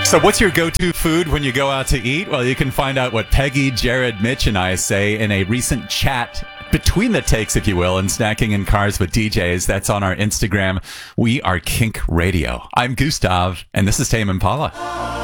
So what's your go-to food when you go out to eat? Well, you can find out what Peggy, Jared, Mitch, and I say in a recent chat between the takes, if you will, and Snacking in Cars with DJs. That's on our Instagram. We are Kink Radio. I'm Gustav, and this is Tame Impala.